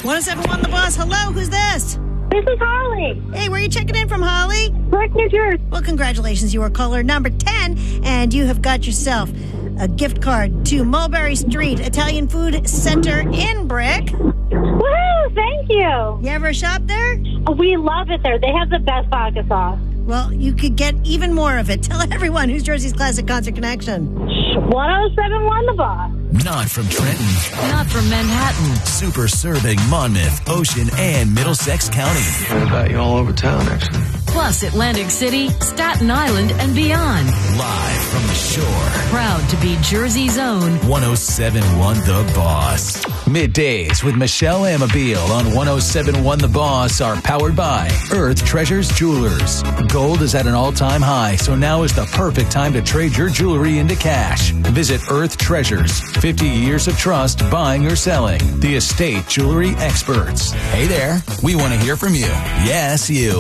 1071 The Boss. Hello, who's this? This is Holly. Hey, where are you checking in from, Holly? Brick, New Jersey. Well, congratulations. You are caller number 10, and you have got yourself a gift card to Mulberry Street Italian Food Center in Brick. Woohoo! Thank you. You ever shop there? We love it there. They have the best vodka sauce. Well, you could get even more of it. Tell everyone who's Jersey's Classic Concert Connection. 1071 The Boss. Not from Trenton. Not from Manhattan. Super serving Monmouth, Ocean, and Middlesex County. Heard about you all over town, actually. Plus Atlantic City, Staten Island, and beyond. Live from the shore. Proud to be Jersey's own 1071 The Boss. Middays with Michelle Amabile on 1071 The Boss are powered by Earth Treasures Jewelers. Gold is at an all-time high, so now is the perfect time to trade your jewelry into cash. Visit Earth Treasures. 50 years of trust buying or selling. The estate jewelry experts. Hey there, we want to hear from you. Yes, you.